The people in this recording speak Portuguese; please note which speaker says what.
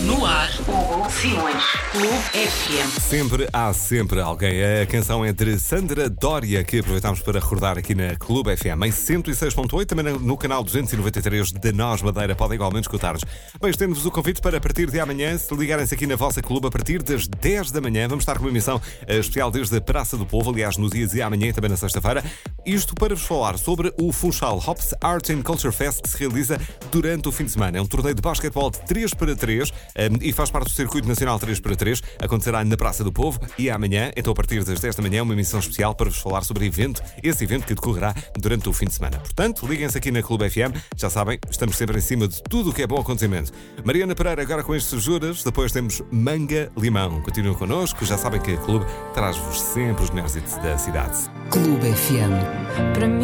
Speaker 1: No ar, Hugo Simões, Clube FM.
Speaker 2: Há sempre alguém. A canção é de Sandra Dória, que aproveitamos para recordar aqui na Clube FM em 106.8, também no canal 293 de Nós Madeira. Podem igualmente escutar-nos. Bem, estendo-vos o convite para a partir de amanhã, se ligarem-se aqui na vossa clube a partir das 10 da manhã, vamos estar com uma emissão especial desde a Praça do Povo, aliás, no dia de amanhã e também na sexta-feira. Isto para vos falar sobre o Funchal Hops Art and Culture Fest, que se realiza durante o fim de semana. É um torneio de basquetebol de 3x3 e faz parte do Circuito Nacional 3x3. Acontecerá na Praça do Povo e amanhã, então a partir das 10 da manhã, uma emissão especial para vos falar sobre esse evento que decorrerá durante o fim de semana. Portanto, liguem-se aqui na Clube FM. Já sabem, estamos sempre em cima de tudo o que é bom acontecimento. Mariana Pereira agora com estes juras. Depois temos Manga Limão. Continuem connosco. Já sabem que a Clube traz-vos sempre os melhores hits da cidade.
Speaker 1: Clube FM.
Speaker 3: Para mim